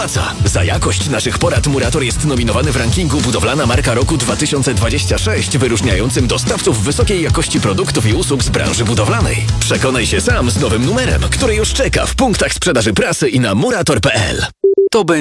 Za jakość naszych porad Murator jest nominowany w rankingu Budowlana Marka Roku 2026, wyróżniającym dostawców wysokiej jakości produktów i usług z branży budowlanej. Przekonaj się sam z nowym numerem, który już czeka w punktach sprzedaży prasy i na murator.pl.